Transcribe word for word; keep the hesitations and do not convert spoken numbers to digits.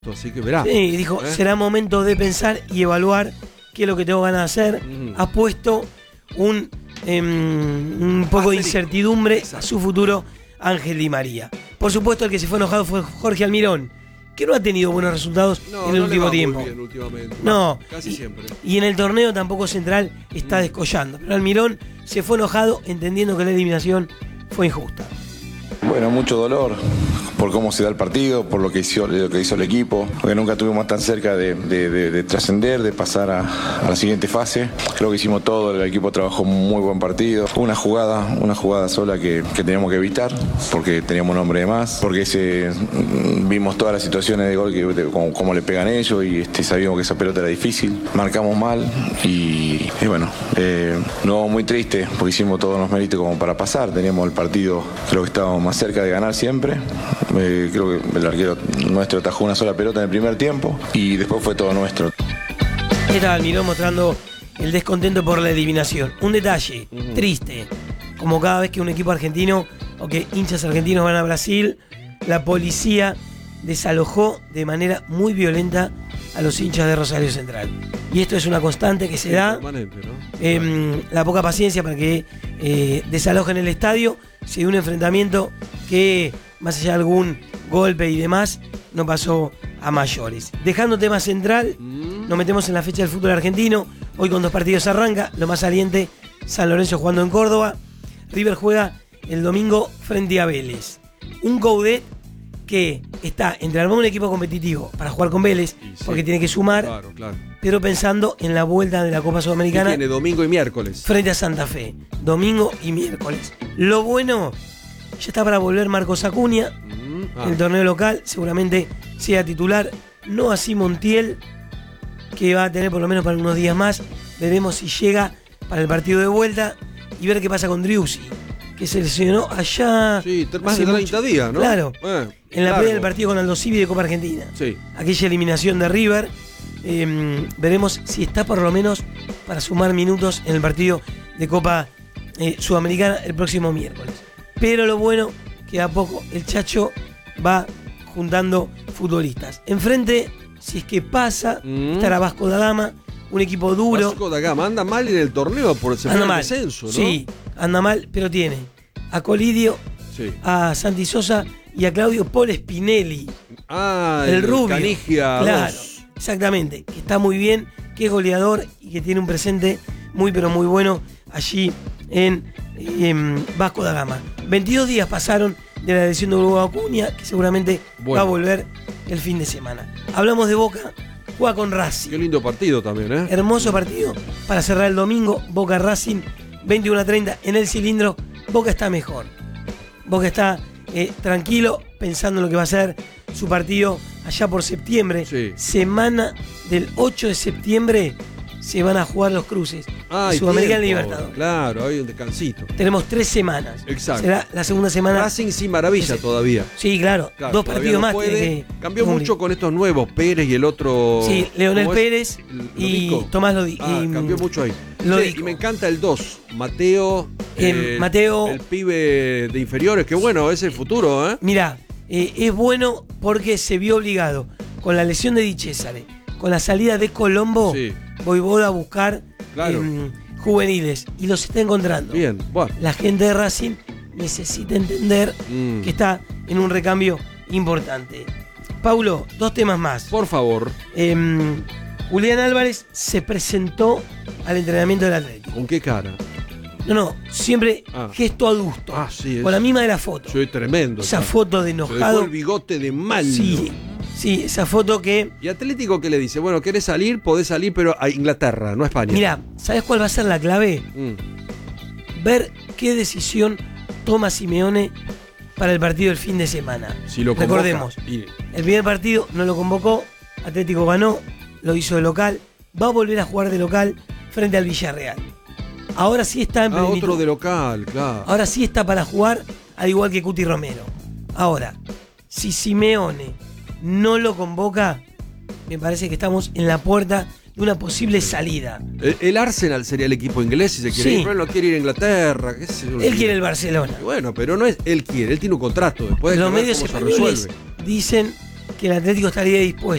Así que verá. Sí, dijo, ¿Eh? será momento de pensar y evaluar qué es lo que tengo ganas de hacer. Mm. Ha puesto un, eh, un poco de incertidumbre Exacto. a su futuro Ángel Di María. Por supuesto, el que se fue enojado fue Jorge Almirón, que no ha tenido buenos resultados no, en el no último le va tiempo. Muy bien últimamente. No, casi y, siempre. Y en el torneo tampoco Central está mm. descollando. Pero Almirón se fue enojado entendiendo que la eliminación fue injusta. Bueno, mucho dolor por cómo se da el partido, por lo que hizo, lo que hizo el equipo, porque nunca estuvimos tan cerca de, de, de, de trascender, de pasar a, a la siguiente fase. Creo que hicimos todo, el equipo trabajó un muy buen partido. Una jugada, una jugada sola que, que teníamos que evitar, porque teníamos un hombre de más, porque ese, vimos todas las situaciones de gol, que, de, como, como le pegan ellos, y este, sabíamos que esa pelota era difícil. Marcamos mal y, y bueno, eh, no muy triste, porque hicimos todos los méritos como para pasar. Teníamos el partido, creo que estábamos más cerca de ganar siempre. Eh, creo que el arquero nuestro atajó una sola pelota en el primer tiempo y después fue todo nuestro. Era Almirón mostrando el descontento por la eliminación. Un detalle uh-huh. triste, como cada vez que un equipo argentino o que hinchas argentinos van a Brasil, la policía desalojó de manera muy violenta a los hinchas de Rosario Central. Y esto es una constante que se sí, da. ¿no? Eh, claro. La poca paciencia para que eh, desalojen el estadio. Se dio un enfrentamiento que, más allá de algún golpe y demás, no pasó a mayores. Dejando tema central, mm. nos metemos en la fecha del fútbol argentino. Hoy con dos partidos arranca. Lo más saliente, San Lorenzo jugando en Córdoba. River juega el domingo frente a Vélez. Un Coudet que está entre armar un equipo competitivo para jugar con Vélez, sí, porque tiene que sumar, claro, claro. pero pensando en la vuelta de la Copa Sudamericana. Tiene domingo y miércoles. Frente a Santa Fe. Domingo y miércoles. Lo bueno, ya está para volver Marcos Acuña. Mm, ah. El torneo local seguramente sea titular. No así Montiel, que va a tener por lo menos para unos días más. Veremos si llega para el partido de vuelta y ver qué pasa con Driussi, que se lesionó allá. Sí, más de treinta mucho. días, ¿no? Claro. Eh, en la previa del partido con Aldo Civi de Copa Argentina. Sí. Aquella eliminación de River. Eh, veremos si está por lo menos para sumar minutos en el partido de Copa eh, Sudamericana el próximo miércoles. Pero lo bueno, que a poco el Chacho va juntando futbolistas. Enfrente, si es que pasa, mm. estará Vasco da Gama, un equipo duro. Vasco da Gama anda mal en el torneo por el descenso, ¿no? Sí, anda mal, pero tiene a Colidio, sí. a Santi Sosa y a Claudio Paul Spinelli. Ah, el, el rubio. Canigia claro, dos. Exactamente, que está muy bien, que es goleador y que tiene un presente muy pero muy bueno allí en, en Vasco da Gama. veintidós días pasaron de la lesión de Hugo Acuña, que seguramente bueno. va a volver el fin de semana. Hablamos de Boca, juega con Racing. Qué lindo partido también, ¿eh? Hermoso partido para cerrar el domingo. Boca Racing, veintiuno a treinta en el cilindro. Boca está mejor. Boca está eh, tranquilo, pensando en lo que va a ser su partido allá por septiembre. Sí. Semana del ocho de septiembre se van a jugar los cruces. Ah, Sudamericana y Libertadores. Claro, hay un descansito. Tenemos tres semanas. Exacto. Será la segunda semana. Racing sin maravilla ese, todavía. Sí, claro. claro Dos partidos no más. Que, Cambió mucho con estos nuevos, Pérez y el otro. Sí, Leonel Pérez y Lodico. Tomás Lodico. Ah, cambió mucho ahí. Sí, y me encanta el dos. Mateo. Eh, el, Mateo. El pibe de inferiores, que bueno, es el futuro, ¿eh? Mirá, eh, es bueno porque se vio obligado con la lesión de Di Cesare, con la salida de Colombo, sí. Voivoda a buscar claro. eh, juveniles y los está encontrando. Bien, bueno. La gente de Racing necesita entender mm. que está en un recambio importante. Paulo, dos temas más. Por favor. Eh, Julián Álvarez se presentó al entrenamiento del Atlético. ¿Con qué cara? No, no, siempre ah. gesto adusto. Ah, sí. Es. Con la misma de la foto. Soy tremendo. Esa claro. foto de enojado. Se dejó el bigote de mal. Sí, sí, esa foto que... ¿Y Atlético qué le dice? Bueno, ¿querés salir? Podés salir, pero a Inglaterra, no a España. Mira, ¿sabés cuál va a ser la clave? Mm. Ver qué decisión toma Simeone para el partido del fin de semana. Si lo Recordemos, y... el primer partido no lo convocó, Atlético ganó, lo hizo de local, va a volver a jugar de local frente al Villarreal. Ahora sí está en ah, plenitud. otro de local, claro. Ahora sí está para jugar, al igual que Cuti Romero. Ahora, si Simeone no lo convoca, me parece que estamos en la puerta de una posible salida. El, el Arsenal sería el equipo inglés si se quiere sí. ir, pero él no quiere ir a Inglaterra. ¿Qué sé yo? Él quiere el Barcelona. Bueno, pero no es él quiere, él tiene un contrato. Después los de medios cómo españoles se resuelve. dicen que el Atlético estaría dispuesto